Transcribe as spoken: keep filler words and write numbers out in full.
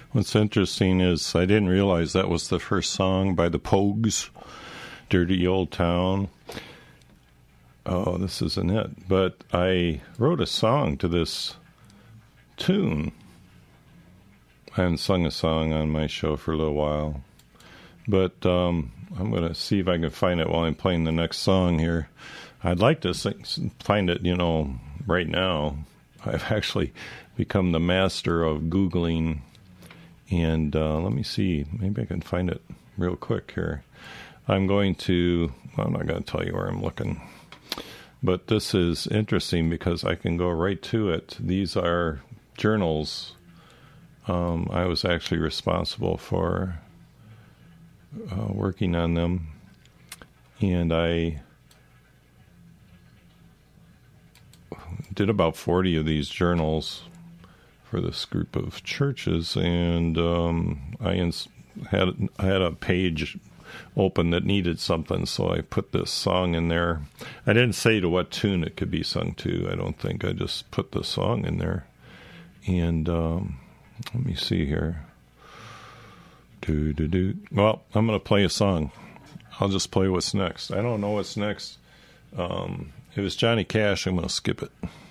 What's interesting is I didn't realize that was the first song by the Pogues, Dirty Old Town. Oh, this isn't it. But I wrote a song to this tune. I haven't sung a song on my show for a little while. But um, I'm going to see if I can find it while I'm playing the next song here. I'd like to sing, find it, you know, right now. I've actually become the master of Googling. And uh, let me see. Maybe I can find it real quick here. I'm going to, well, I'm not going to tell you where I'm looking. But this is interesting because I can go right to it. These are journals. Um, I was actually responsible for uh, working on them. And I did about forty of these journals for this group of churches, and um, I ins- had I had a page open that needed something, so I put this song in there. I didn't say to what tune it could be sung to. I don't think. I just put the song in there, and um, let me see here. Do do do. Well, I'm going to play a song. I'll just play what's next. I don't know what's next. Um, it was Johnny Cash. I'm going to skip it.